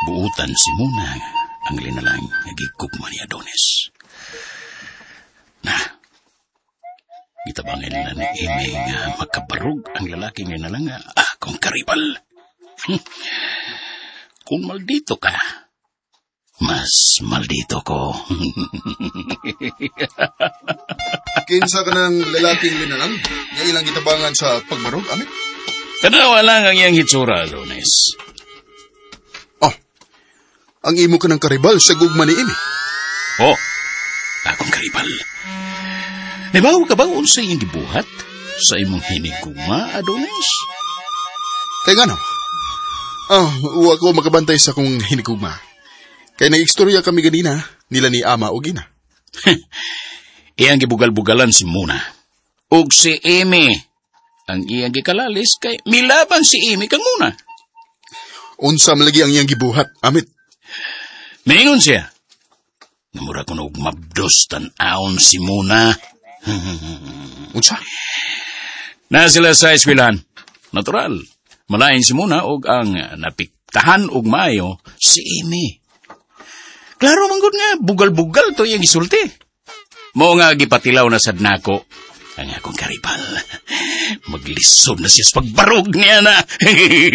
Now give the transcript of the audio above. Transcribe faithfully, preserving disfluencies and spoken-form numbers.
buutan si Muna ang linalang nagigugma ni Adonis. Na, gitabangan nila ni Eme nga makabarog ang lalaki nga nalang ah, kung karibal. Kung maldito ka, mas maldito ko. Kinsa ka ng lalaking linalang nga ilang gitabangan sa pagbarog, Amit? Tanawa lang ang iyang hitsura, Adonis. Oh, ang imo ka ng karibal sa gugma ni Eme. Oh, akong karibal. Nabaw ka ba unsa iyang gibuhat sa imong hinigugma, Adonis? Kaya nga no? Ah, uwa ko makabantay sa kong hinigugma. Kaya nag-istorya kami ganina nila ni Ama o Gina. Iyang gibugal-bugalan si Muna. Ug si Eme. Ang iyang gikalalis kay milaban si Eme kang Muna. Unsa malagi ang iyang gibuhat, Amit? Maingon siya. Namura ko na og mabdos tan-aon si Muna. Unsa? Na sila sa eskwelahan. Natural. Malain si Muna og ang napiktahan og maayo si Eme. Klaro manggod nga bugal-bugal to iyang gisulti. Mo nga gipatilaw na sad nako ang akong karibal. Maglisod na siya sa pagbarog niya na.